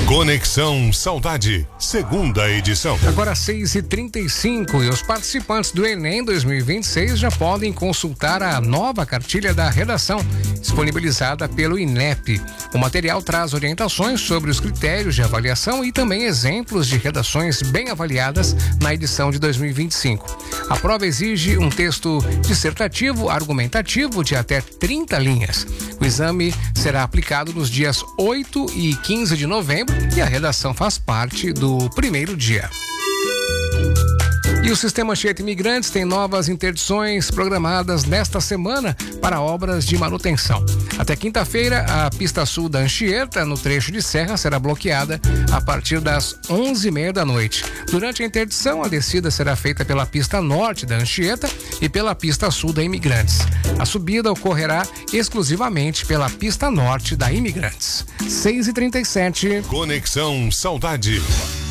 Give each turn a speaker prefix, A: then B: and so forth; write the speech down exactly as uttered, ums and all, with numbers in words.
A: Conexão Saudade, segunda edição.
B: Agora seis e trinta e cinco e os participantes do Enem dois mil e vinte e seis já podem consultar a nova cartilha da redação, disponibilizada pelo INEP. O material traz orientações sobre os critérios de avaliação e também exemplos de redações bem avaliadas na edição de dois mil e vinte e cinco. A prova exige um texto dissertativo argumentativo de até trinta linhas. O exame será aplicado nos dias oito e quinze de novembro e a redação faz parte do primeiro dia. E o Sistema Anchieta Imigrantes tem novas interdições programadas nesta semana para obras de manutenção. Até quinta-feira, a pista sul da Anchieta, no trecho de serra, será bloqueada a partir das onze e meia da noite. Durante a interdição, a descida será feita pela pista norte da Anchieta e pela pista sul da Imigrantes. A subida ocorrerá exclusivamente pela pista norte da Imigrantes. seis e trinta e sete.
A: Conexão Saudade.